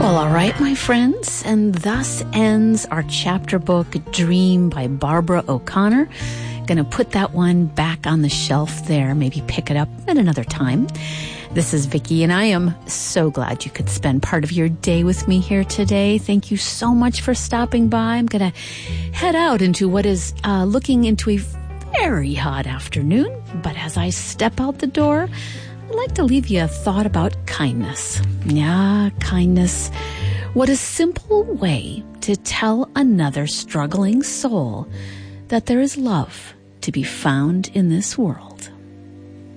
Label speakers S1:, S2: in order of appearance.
S1: Well, all right, my friends, and thus ends our chapter book, Dream by Barbara O'Connor. Going to put that one back on the shelf there, maybe pick it up at another time. This is Vicki, and I am so glad you could spend part of your day with me here today. Thank you so much for stopping by. I'm going to head out into what is looking into a very hot afternoon, but as I step out the door, I'd like to leave you a thought about kindness. Yeah, kindness. What a simple way to tell another struggling soul that there is love to be found in this world.